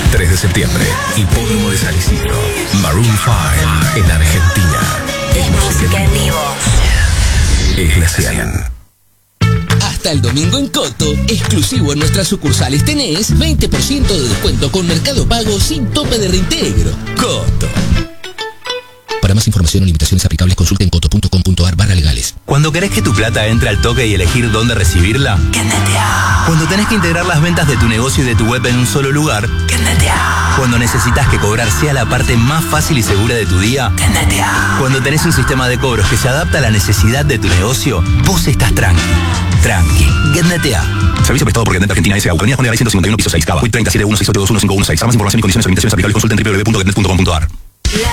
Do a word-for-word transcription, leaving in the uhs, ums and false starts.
tres de septiembre, Hipódromo de San Isidro. Maroon cinco en Argentina. Es música en vivo. Es la cien. Hasta el domingo en Coto, exclusivo en nuestras sucursales tenés veinte por ciento de descuento con Mercado Pago sin tope de reintegro. Coto. Para más información o limitaciones aplicables, consulta en coto punto com punto ar barra legales. Cuando querés que tu plata entre al toque y elegir dónde recibirla, Kendetea. Cuando tenés que integrar las ventas de tu negocio y de tu web en un solo lugar, Kendetea. Cuando necesitas que cobrar sea la parte más fácil y segura de tu día, Kendetea. Cuando tenés un sistema de cobros que se adapta a la necesidad de tu negocio, vos estás tranqui. Tranqui. Kendetea. Servicio prestado por Getnet Argentina S A. Avenida Juan de Garay ciento cincuenta y uno, piso seis, Cava. treinta y siete uno seis ocho dos uno cinco uno seis. Para más información y condiciones solicitaciones aplicables, consulta en w w w punto getnet punto com punto ar.